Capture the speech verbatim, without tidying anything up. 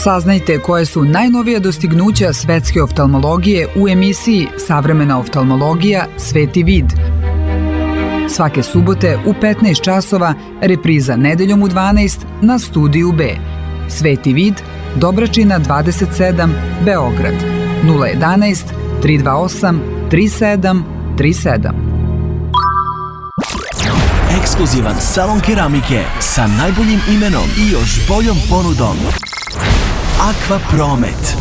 Saznajte koje su najnovija dostignuća svetske oftalmologije u emisiji Savremena oftalmologija Sveti vid. Svake subote u petnaest časova, repriza nedeljom u dvanaest na Studiju B. Sveti vid, Dobračina dvadeset sedam, Beograd. nula jedanaest, tri dva osam, tri sedam tri sedam. Ekskluzivan salon keramike sa najboljim imenom i još boljom ponudom. Aqua Promet.